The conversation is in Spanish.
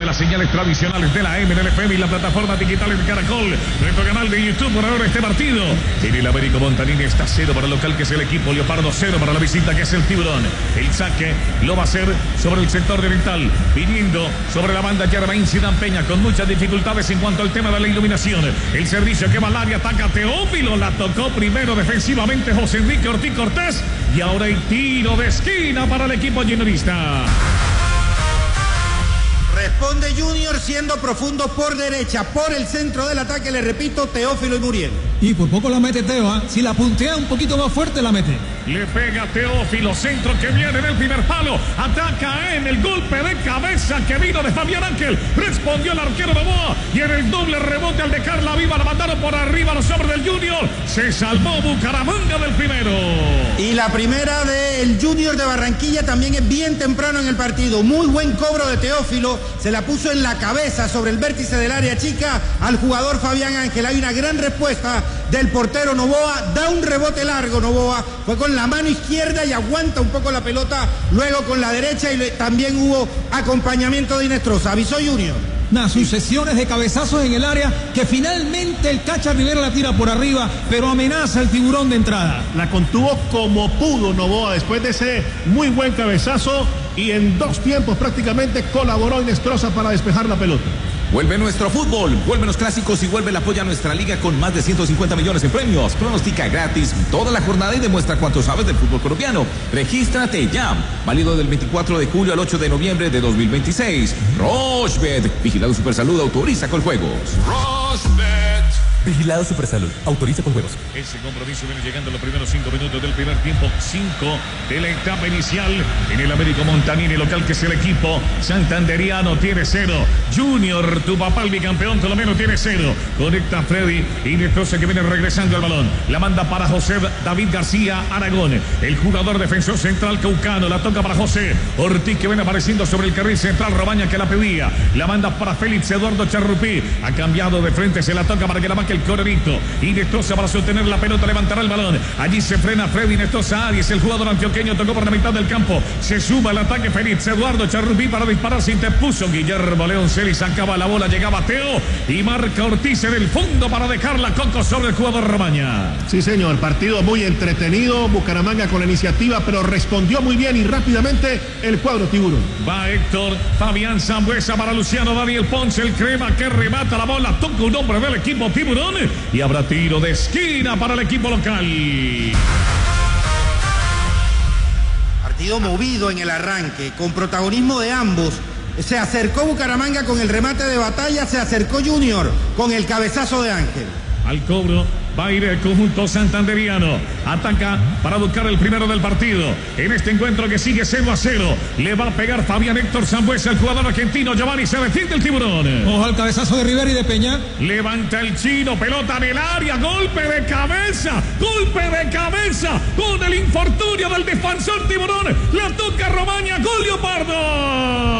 las señales tradicionales de la MLFM y la plataforma digital de Caracol. Nuestro canal de YouTube por ahora este partido. En el Américo Montanini está 0 para el local, que es el equipo Leopardo, 0 para la visita, que es el Tiburón. El saque lo va a hacer sobre el sector oriental, viniendo sobre la banda Germain Zidane Peña, con muchas dificultades en cuanto al tema de la iluminación. El servicio que va al área, ataca Teófilo, la tocó primero defensivamente José Enrique Ortiz Cortés, y ahora el tiro de esquina para el equipo juniorista. Responde Junior siendo profundo por derecha, por el centro del ataque, le repito, Teófilo y Muriel. Y por poco la mete Teo, ¿eh? Si la puntea un poquito más fuerte la mete. Le pega Teófilo, centro que viene del primer palo, ataca en el golpe de cabeza que vino de Fabián Ángel, respondió el arquero Novoa, y en el doble rebote al dejar la viva la mandaron por arriba los hombres del Junior. Se salvó Bucaramanga del primero. Y la primera del Junior de Barranquilla también es bien temprano en el partido. Muy buen cobro de Teófilo, se la puso en la cabeza sobre el vértice del área chica al jugador Fabián Ángel. Hay una gran respuesta del portero Novoa, da un rebote largo Novoa, fue con la mano izquierda y aguanta un poco la pelota, luego con la derecha, y también hubo acompañamiento de Inestrosa. Avisó Junior. Sucesiones de cabezazos en el área, que finalmente el Cacha Rivera la tira por arriba, pero amenaza al Tiburón de entrada. La contuvo como pudo Novoa después de ese muy buen cabezazo, y en 2 tiempos prácticamente colaboró Inestrosa para despejar la pelota. Vuelve nuestro fútbol, vuelven los clásicos y vuelve el apoyo a nuestra liga con más de 150 millones en premios. Pronostica gratis toda la jornada y demuestra cuánto sabes del fútbol colombiano. Regístrate ya. Válido del 24 de julio al 8 de noviembre de 2026. Rochebet, vigilado Supersalud, autoriza con juegos. Rochebet. Vigilado Supersalud, autoriza con juegos. Ese compromiso viene llegando los primeros 5 minutos del primer tiempo, 5 de la etapa inicial en el Américo Montanini local, que es el equipo santanderiano, tiene 0. Junior, tu papá el bicampeón colombiano, tiene 0. Conecta Freddy Inestrosa, que viene regresando el balón. La manda para José David García Aragón, el jugador defensor central caucano. La toca para José Ortiz, que viene apareciendo sobre el carril central. Romaña, que la pedía. La manda para Félix Eduardo Charrupí. Ha cambiado de frente, se la toca para que la marque el Corerito. Inestrosa para sostener la pelota, levantará el balón. Allí se frena Freddy Inestrosa Arias, el jugador antioqueño, tocó por la mitad del campo. Se suma el ataque Félix Eduardo Charrupí para disparar, se interpuso Guillermo León Celis, sacaba la bola, llegaba Teo y marca Ortiz en el fondo para dejarla Coco sobre el jugador Romaña. Sí, señor, partido muy entretenido, Bucaramanga con la iniciativa, pero respondió muy bien y rápidamente el cuadro Tiburón. Va Héctor, Fabián Sambuesa para Luciano Daniel Ponce, el crema que remata la bola, toca un hombre del equipo Tiburón, y habrá tiro de esquina para el equipo local. Partido movido en el arranque, con protagonismo de ambos. Se acercó Bucaramanga con el remate de Batalla, se acercó Junior con el cabezazo de Ángel. Al cobro va a ir el conjunto santanderiano. Ataca para buscar el primero del partido. En este encuentro que sigue 0-0. Le va a pegar Fabián Héctor Sambuesa, el jugador argentino. Giovanni, se defiende el Tiburón. Ojo al cabezazo de Rivera y de Peña. Levanta el chino, pelota en el área. Golpe de cabeza. Golpe de cabeza. Con el infortunio del defensor Tiburón. La toca Romaña. Gol Leopardo.